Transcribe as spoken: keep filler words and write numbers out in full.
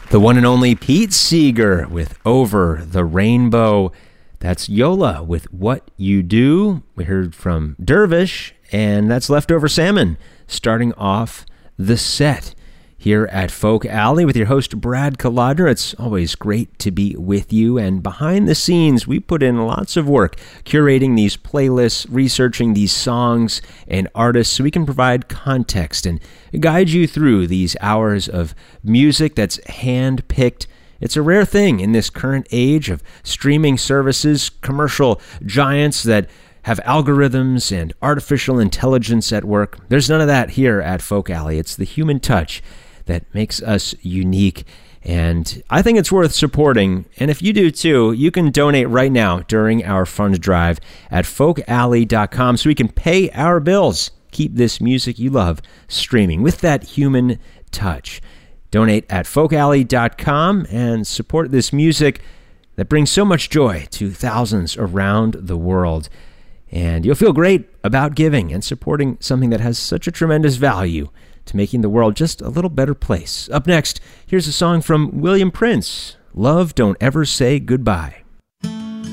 The one and only Pete Seeger with Over the Rainbow. That's Yola with What You Do. We heard from Dervish, and that's Leftover Salmon, starting off the set here at Folk Alley with your host, Brad Kolodner. It's always great to be with you, and behind the scenes, we put in lots of work curating these playlists, researching these songs and artists so we can provide context and guide you through these hours of music that's hand-picked. It's a rare thing in this current age of streaming services, commercial giants that have algorithms and artificial intelligence at work. There's none of that here at Folk Alley. It's the human touch that makes us unique, and I think it's worth supporting. And if you do too, you can donate right now during our fund drive at folk alley dot com so we can pay our bills, keep this music you love streaming with that human touch. Donate at folk alley dot com and support this music that brings so much joy to thousands around the world. And you'll feel great about giving and supporting something that has such a tremendous value to making the world just a little better place. Up next, here's a song from William Prince, Love Don't Ever Say Goodbye.